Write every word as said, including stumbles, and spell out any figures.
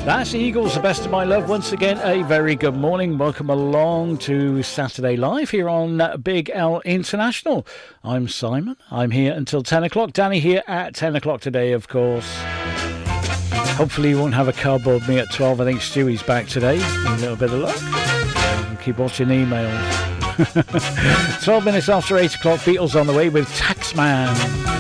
That's the Eagles, The Best of My Love. Once again, a very good morning. Welcome along to Saturday Live here on Big L International. I'm Simon. I'm here until ten o'clock. Danny here at ten o'clock today, of course. Hopefully you won't have a cardboard me at twelve. I think Stewie's back today. A little bit of luck. We'll keep watching emails. twelve minutes after eight o'clock, Beatles on the way with Taxman.